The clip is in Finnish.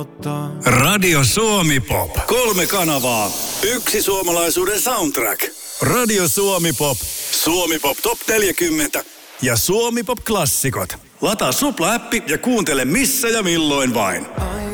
Radio Suomi Pop. 3 kanavaa. Yksi suomalaisuuden soundtrack. Radio Suomi Pop. Suomi Pop Top 40 ja Suomi Pop Klassikot. Lataa Supla-appi ja kuuntele missä ja milloin vain.